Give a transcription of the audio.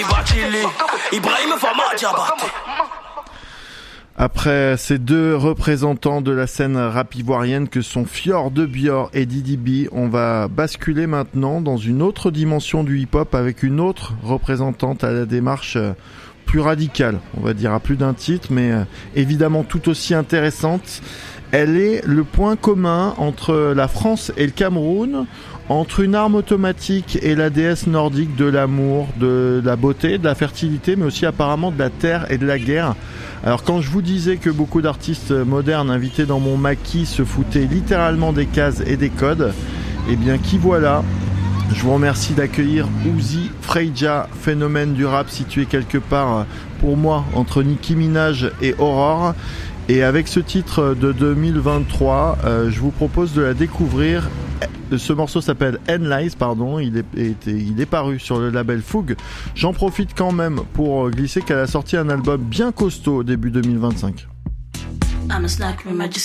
Après ces deux représentants de la scène rap ivoirienne que sont Fjord de Bior et Didi B, on va basculer maintenant dans une autre dimension du hip-hop avec une autre représentante à la démarche plus radicale, on va dire à plus d'un titre, mais évidemment tout aussi intéressante. Elle est le point commun entre la France et le Cameroun, entre une arme automatique et la déesse nordique de l'amour, de la beauté, de la fertilité, mais aussi apparemment de la terre et de la guerre. Alors quand je vous disais que beaucoup d'artistes modernes invités dans mon maquis se foutaient littéralement des cases et des codes, eh bien qui voilà. Je vous remercie d'accueillir Uzi Freja, phénomène du rap situé quelque part pour moi entre Nicki Minaj et Aurore. Et avec ce titre de 2023, je vous propose de la découvrir. Ce morceau s'appelle N-Lies, il est paru sur le label Fougue. J'en profite quand même pour glisser qu'elle a sorti un album bien costaud au début 2025.